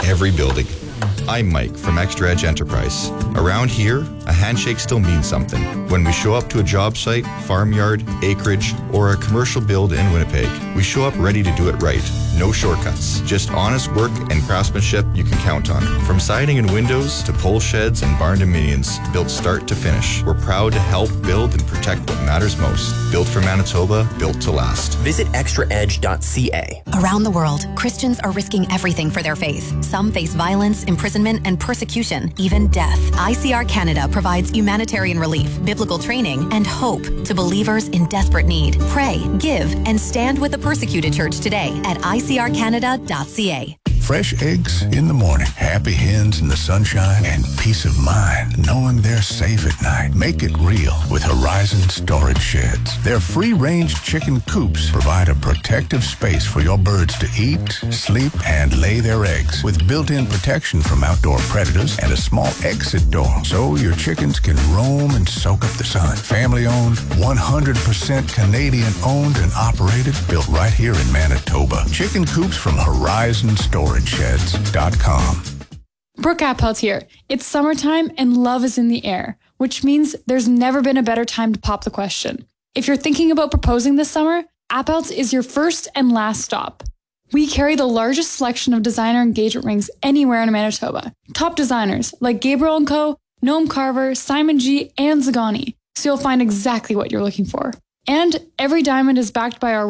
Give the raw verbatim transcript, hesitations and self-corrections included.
every building. I'm Mike from Extra Edge Enterprise. Around here, a handshake still means something. When we show up to a job site, farmyard, acreage, or a commercial build in Winnipeg, we show up ready to do it right. No shortcuts. Just honest work and craftsmanship you can count on. From siding and windows to pole sheds and barn dominions, built start to finish. We're proud to help build and protect what matters most. Built for Manitoba, built to last. Visit extra edge dot c a. Around the world, Christians are risking everything for their faith. Some face violence, imprisonment, and persecution, even death. I C R Canada provides humanitarian relief, biblical training, and hope to believers in desperate need. Pray, give, and stand with the persecuted church today at I C R canada dot c a. Fresh eggs in the morning, happy hens in the sunshine, and peace of mind knowing they're safe at night. Make it real with Horizon Storage Sheds. Their free-range chicken coops provide a protective space for your birds to eat, sleep, and lay their eggs with built-in protection from outdoor predators and a small exit door so your chickens can roam and soak up the sun. Family-owned, one hundred percent Canadian-owned and operated, built right here in Manitoba. Chicken coops from Horizon Storage Sheds dot com. Brooke Appelt here. It's summertime and love is in the air, which means there's never been a better time to pop the question. If you're thinking about proposing this summer, Appelt is your first and last stop. We carry the largest selection of designer engagement rings anywhere in Manitoba. Top designers like Gabriel and Co., Noam Carver, Simon G., and Zagani, so you'll find exactly what you're looking for. And every diamond is backed by our